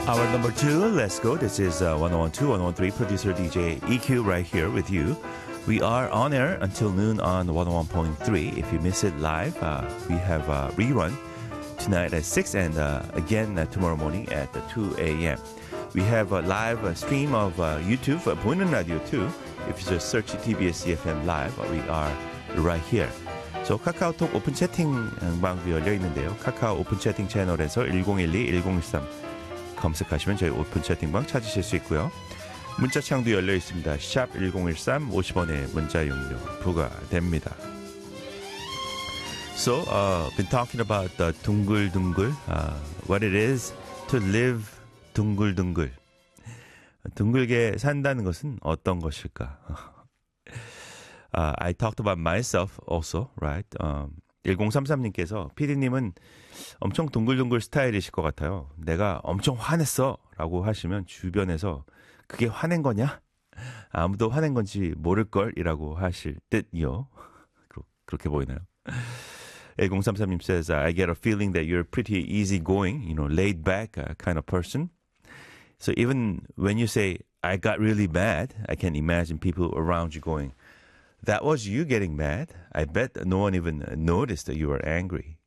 Hour number 2, let's go. This is 1012, 1013, producer DJ EQ right here with you. We are on air until noon on 101.3. If you miss it live, we have a rerun tonight at 6 and again tomorrow morning at 2 a.m. We have a live stream of YouTube, 보이는 라디오 too. If you just search TBS EFM Live, we are right here. 저 카카오톡 오픈 채팅방도 열려 있는데요. 카카오 오픈 채팅 채널에서 1012-1013 검색하시면 저희 오픈 채팅방 찾으실 수 있고요. 문자창도 열려 있습니다. 샵 1013 50원의 문자 용료 부과됩니다. So, been talking about 둥글둥글, what it is to live 둥글둥글. 둥글게 산다는 것은 어떤 것일까? I talked about myself also, right? 1033님께서 PD님은 엄청 둥글둥글 스타일이실 것 같아요. 내가 엄청 화냈어 라고 하시면 주변에서 그게 화낸 거냐? 아무도 화낸 건지 모를걸 이라고 하실 듯요. 그렇게 보이나요? 1033님 says, I get a feeling that you're pretty easygoing, laid back kind of person. So even when you say, I got really mad, I can imagine people around you going, that was you getting mad? I bet no one even noticed that you were angry.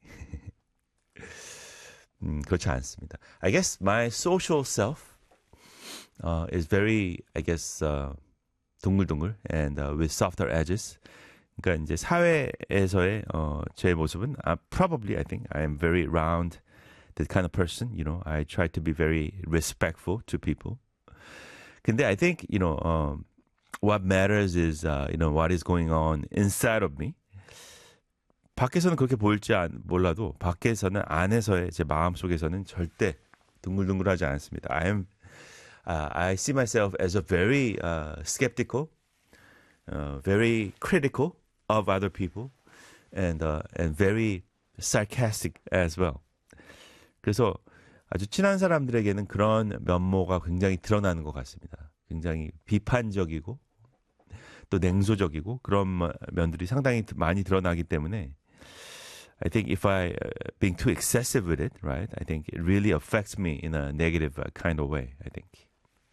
그렇지 않습니다. I guess my social self is very, I guess, 둥글둥글 and with softer edges. 그러니까 이제 사회에서의 제 모습은 probably I think I am very round, that kind of person. I try to be very respectful to people. 근데 I think what matters is what is going on inside of me. 밖에서는 그렇게 보일지 몰라도 밖에서는 안에서의 제 마음 속에서는 절대 둥글둥글하지 않습니다. I see myself as a very skeptical, very critical of other people, and very sarcastic as well. 그래서 아주 친한 사람들에게는 그런 면모가 굉장히 드러나는 것 같습니다. 굉장히 비판적이고 또 냉소적이고 그런 면들이 상당히 많이 드러나기 때문에 I think if I being too excessive with it, right? I think it really affects me in a negative kind of way. I think.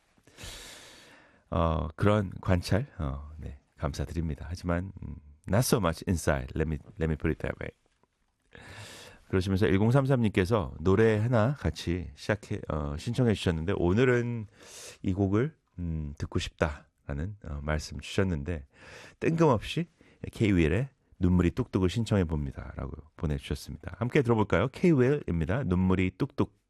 그런 관찰, 네, 감사드립니다. 하지만 not so much inside. Let me put it that way. 그러시면서 1033님께서 노래 하나 같이 신청해 주셨는데 오늘은 이 곡을 듣고 싶다라는 말씀 주셨는데 뜬금없이 K-윌의 눈물이 뚝뚝을 신청해 봅니다 라고 보내주셨습니다. 함께 들어볼까요? K-윌입니다. 눈물이 뚝뚝.